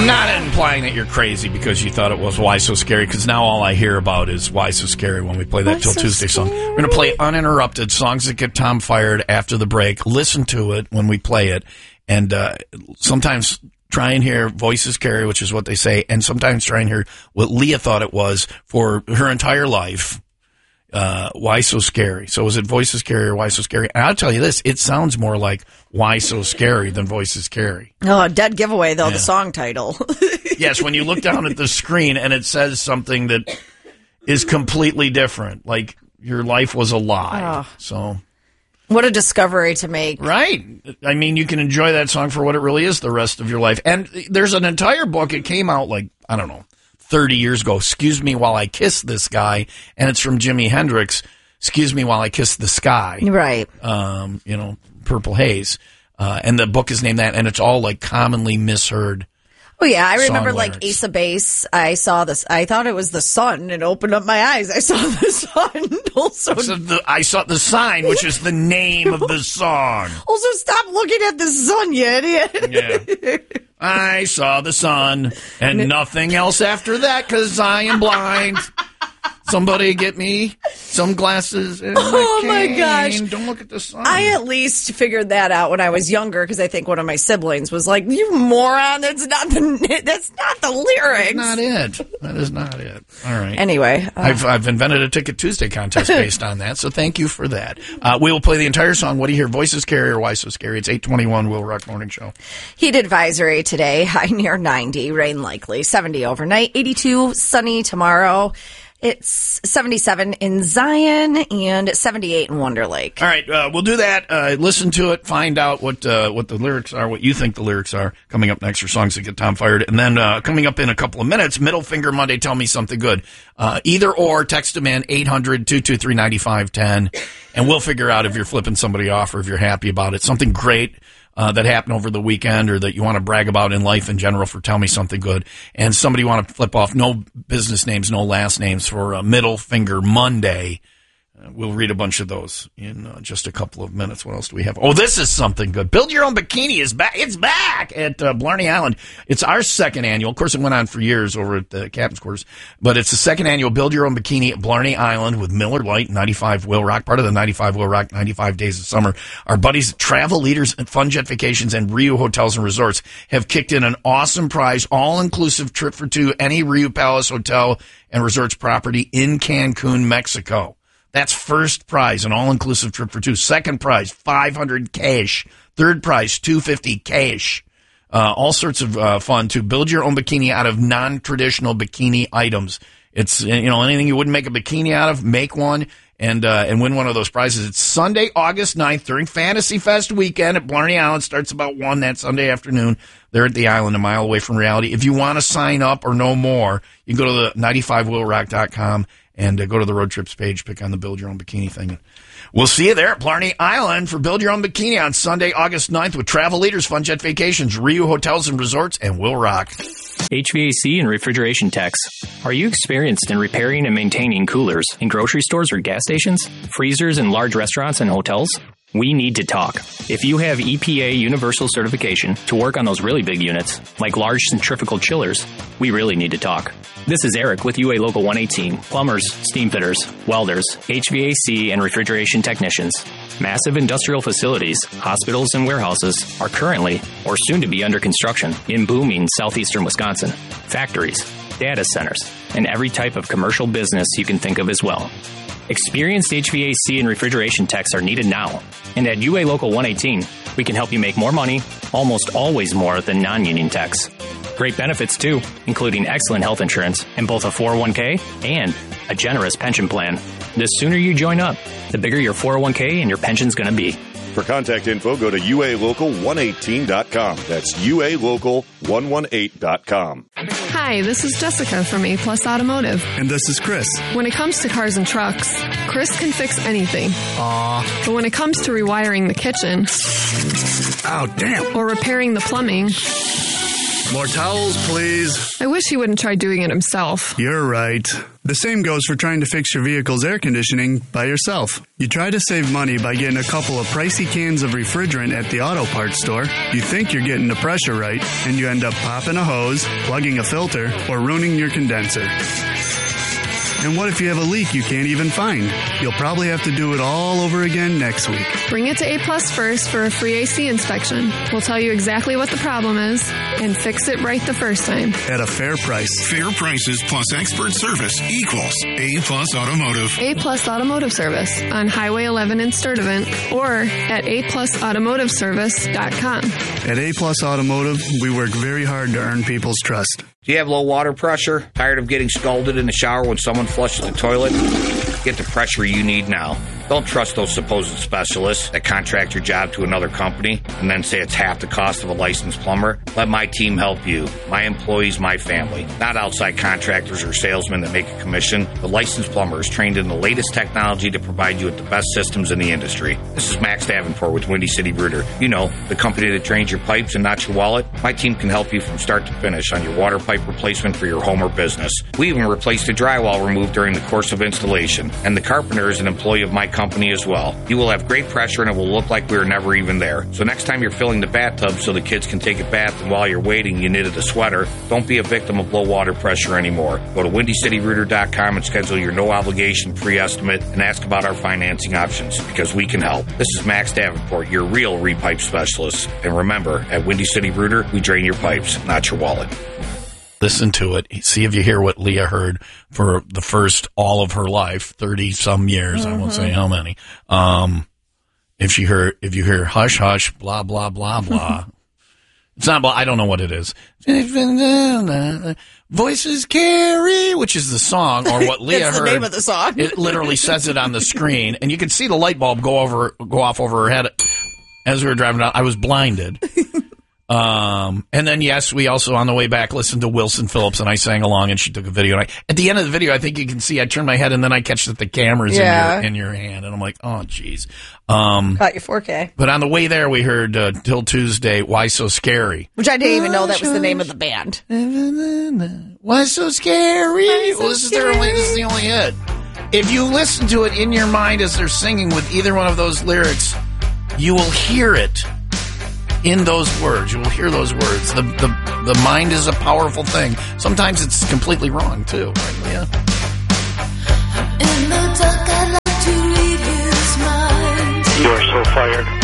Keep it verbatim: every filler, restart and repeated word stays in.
I'm not implying that you're crazy because you thought it was Why So Scary, because now all I hear about is Why So Scary when we play that Why Till So Tuesday Scary? song. We're going to play uninterrupted songs that get Tom fired after the break. Listen to it when we play it. And uh, sometimes try and hear Voice is Scary, which is what they say, and sometimes try and hear what Leah thought it was for her entire life. Uh, why so scary? So is it Voice is Scary or Why So Scary? And I'll tell you this, it sounds more like Why So Scary than Voice is Scary. Oh, dead giveaway, though, Yeah. the song title. Yes, when you look down at the screen and it says something that is completely different, like your life was a lie. Oh. So, What a discovery to make. right. I mean, you can enjoy that song for what it really is the rest of your life. And there's an entire book. It came out like, I don't know, thirty years ago. Excuse Me While I Kiss This Guy. And it's from Jimi Hendrix. Excuse Me While I Kiss the Sky. Right. Um, you know, Purple Haze. Uh, and the book is named that. And it's all like commonly misheard. Oh, yeah. I remember Song like lyrics. Ace of Base. I saw this. I thought it was the sun and opened up my eyes. I saw the sun. Also, So the, I saw the sign, which is the name of the song. also stop looking at the sun, you idiot. Yeah. I saw the sun and nothing else after that because I am blind. Somebody get me some glasses. And Oh, a my cane. gosh. Don't look at the sun. I at least figured that out when I was younger because I think one of my siblings was like, "You moron! That's not the that's not the lyrics." That's not it. That is not it. All right. Anyway, uh, I've I've invented a Ticket Tuesday contest based on that, so thank you for that. Uh, we will play the entire song. What do you hear? Voice is Scary or Why So Scary? It's eight twenty-one Will Rock Morning Show. heat advisory today. High near ninety, rain likely. seventy overnight, eighty-two sunny tomorrow. It's seventy-seven in Zion and seventy-eight in Wonder Lake. All right, uh, we'll do that. Uh, listen to it, find out what uh, what the lyrics are, what you think the lyrics are. Coming up next are songs that get Tom fired, and then uh, coming up in a couple of minutes, Middle Finger Monday. Tell me something good. Uh, either or, text them in eight hundred, two two three, nine five one zero, and we'll figure out if you're flipping somebody off or if you're happy about it. Something great. Uh, that happened over the weekend or that you want to brag about in life in general for Tell Me Something Good. And somebody you want to flip off, no business names, no last names for uh, Middle Finger Monday. Uh, we'll read a bunch of those in uh, just a couple of minutes. What else do we have? Oh, this is something good. Build Your Own Bikini is back. It's back at uh, Blarney Island. It's our second annual. Of course, it went on for years over at the Captain's Quarters, but it's the second annual Build Your Own Bikini at Blarney Island with Miller Lite, ninety-five Will Rock, part of the ninety-five Will Rock, ninety-five Days of Summer. Our buddies, Travel Leaders and Fun Jet Vacations and Riu Hotels and Resorts have kicked in an awesome prize, all-inclusive trip for two, any Riu Palace Hotel and Resorts property in Cancun, Mexico. That's first prize, an all-inclusive trip for two. Second prize, five hundred cash. Third prize, two hundred fifty cash. Uh, all sorts of uh, fun to build your own bikini out of non-traditional bikini items. It's, you know, anything you wouldn't make a bikini out of, make one and uh, and win one of those prizes. It's Sunday, August ninth during Fantasy Fest weekend at Blarney Island. Starts about one that Sunday afternoon. They're at the island, a mile away from reality. If you want to sign up or know more, you can go to the ninety-five will rock dot com and uh, go to the road trips page, pick on the Build Your Own Bikini thing. We'll see you there at Blarney Island for Build Your Own Bikini on Sunday, August ninth with Travel Leaders, Fun Jet Vacations, Riu Hotels and Resorts, and Will Rock. H V A C and refrigeration techs. Are you experienced in repairing and maintaining coolers in grocery stores or gas stations, freezers in large restaurants and hotels? We need to talk. If you have E P A universal certification to work on those really big units, like large centrifugal chillers, we really need to talk. This is Eric with U A Local one eighteen, plumbers, steam fitters, welders, H V A C and refrigeration technicians. Massive industrial facilities, hospitals, and warehouses are currently or soon to be under construction in booming southeastern Wisconsin. Factories, data centers, and every type of commercial business you can think of as well. Experienced H V A C and refrigeration techs are needed now. And at U A Local one eighteen, we can help you make more money, almost always more than non-union techs. Great benefits, too, including excellent health insurance and both a four oh one k and a generous pension plan. The sooner you join up, the bigger your four oh one k and your pension's going to be. For contact info, go to U A Local one eighteen dot com. That's U A Local one eighteen dot com. Hi, this is Jessica from A Plus Automotive. And this is Chris. When it comes to cars and trucks, Chris can fix anything. Aw. But when it comes to rewiring the kitchen, Oh, damn. or repairing the plumbing, More towels, please. I wish he wouldn't try doing it himself. You're right. The same goes for trying to fix your vehicle's air conditioning by yourself. You try to save money by getting a couple of pricey cans of refrigerant at the auto parts store. You think you're getting the pressure right, and you end up popping a hose, plugging a filter, or ruining your condenser. And what if you have a leak you can't even find? You'll probably have to do it all over again next week. Bring it to A Plus first for a free A C inspection. We'll tell you exactly what the problem is and fix it right the first time. At a fair price. Fair prices plus expert service equals A Plus Automotive. A Plus Automotive Service on Highway eleven in Sturtevant or at a plus automotive service dot com. At A Plus Automotive, we work very hard to earn people's trust. Do you have low water pressure? Tired of getting scalded in the shower when someone flushes the toilet? Get the pressure you need now. Don't trust those supposed specialists that contract your job to another company and then say it's half the cost of a licensed plumber. Let my team help you. My employees, my family. Not outside contractors or salesmen that make a commission. The licensed plumber is trained in the latest technology to provide you with the best systems in the industry. This is Max Davenport with Windy City Rooter. You know, the company that drains your pipes and not your wallet. My team can help you from start to finish on your water pipe replacement for your home or business. We even replaced the drywall removed during the course of installation. And the carpenter is an employee of my company as well. You will have great pressure and it will look like we were never even there. So next time you're filling the bathtub so the kids can take a bath and while you're waiting you knitted a sweater, don't be a victim of low water pressure anymore. Go to windy city rooter dot com and schedule your no obligation pre-estimate and ask about our financing options because we can help. This is Max Davenport, your real repipe specialist. And remember, at Windy City Rooter, we drain your pipes, not your wallet. Listen to it. See if you hear what Leah heard for the first all of her life, thirty some years. Mm-hmm. I won't say how many. Um, if she heard, if you hear hush hush, blah blah blah blah. It's not. I don't know what it is. Voices carry, which is the song, or what Leah it's heard. The name of the song. It literally says it on the screen, and you can see the light bulb go over, go off over her head as we were driving down. I was blinded. Um, and then, yes, we also, on the way back, listened to Wilson Phillips, and I sang along, and she took a video. And I, at the end of the video, I think you can see I turned my head, and then I catch that the camera's yeah. in, your, in your hand. And I'm like, oh, jeez. Um, Got your four K. But on the way there, we heard uh, Till Tuesday, Why So Scary? Which I didn't even know that was the name of the band. Why So Scary? Why so well, this is, scary? their only, this is the only hit. If you listen to it in your mind as they're singing with either one of those lyrics, you will hear it. In those words, you will hear those words. The the the mind is a powerful thing. Sometimes it's completely wrong too. Right, Leah? In the dark, I like to read his mind. You are so fired.